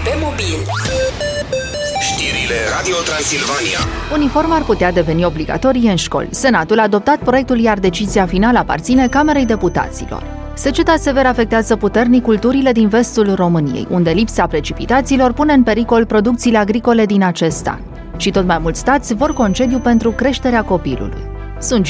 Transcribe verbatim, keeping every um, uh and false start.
pe mobil. Știrile Radio Transilvania. Uniforma ar putea deveni obligatorie în școli. Senatul a adoptat proiectul, iar decizia finală aparține Camerei Deputaților. Seceta severă afectează puternic culturile din vestul României, unde lipsa precipitațiilor pune în pericol producțiile agricole din acest an. Și tot mai mulți tați vor concediu pentru creșterea copilului. Sunt